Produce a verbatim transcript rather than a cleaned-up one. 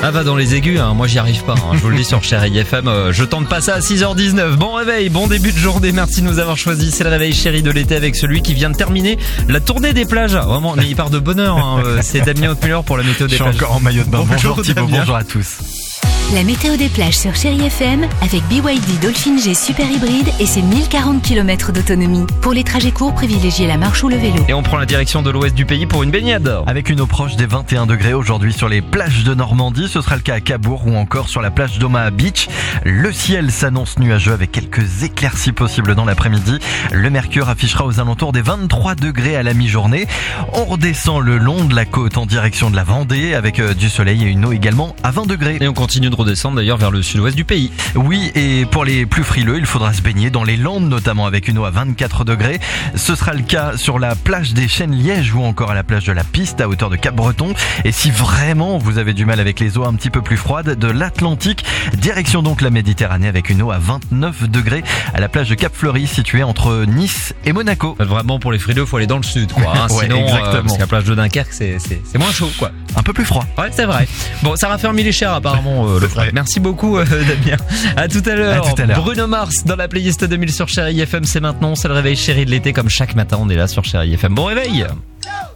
Ah bah dans les aigus, hein, moi j'y arrive pas, hein, je vous le dis sur Chérie F M, euh, je tente pas ça à six heures dix-neuf. Bon réveil, bon début de journée, merci de nous avoir choisi. C'est le réveil chéri de l'été avec celui qui vient de terminer la tournée des plages. Vraiment, mais il part de bonne heure, hein, euh, c'est Damien Haute-Muller pour la météo des Je plages. suis encore en maillot de bain. Bonjour, Bonjour, Thibaut, Damien. bonjour à tous. La météo des plages sur Chérie F M avec B Y D Dolphin G Super Hybride et ses mille quarante kilomètres d'autonomie. Pour les trajets courts, privilégiez la marche ou le vélo. Et on prend la direction de l'ouest du pays pour une baignade. Avec une eau proche des vingt et un degrés aujourd'hui sur les plages de Normandie, ce sera le cas à Cabourg ou encore sur la plage d'Omaha Beach. Le ciel s'annonce nuageux avec quelques éclaircies possibles dans l'après-midi. Le mercure affichera aux alentours des vingt-trois degrés à la mi-journée. On redescend le long de la côte en direction de la Vendée avec du soleil et une eau également à vingt degrés. Et on continue de redescendre d'ailleurs vers le sud-ouest du pays. Oui, et pour les plus frileux, il faudra se baigner dans les Landes, notamment avec une eau à vingt-quatre degrés. Ce sera le cas sur la plage des Chênes-Liège ou encore à la plage de la Piste à hauteur de Cap-Breton. Et si vraiment vous avez du mal avec les eaux un petit peu plus froides de l'Atlantique, direction donc la Méditerranée avec une eau à vingt-neuf degrés à la plage de Cap-Fleury située entre Nice et Monaco. Vraiment pour les frileux, faut aller dans le sud, quoi. Hein, Ouais, sinon, exactement. euh, parce que la plage de Dunkerque, c'est, c'est, c'est moins chaud, quoi. Un peu plus froid. Ouais, c'est vrai. Bon, ça va faire mille et cher apparemment. Euh, le vrai. Merci beaucoup, euh, Damien. À tout à l'heure. À tout à l'heure. Bruno Mars dans la playlist deux mille sur Chérie F M. C'est maintenant, c'est le réveil chéri de l'été. Comme chaque matin, on est là sur Chérie F M. Bon réveil.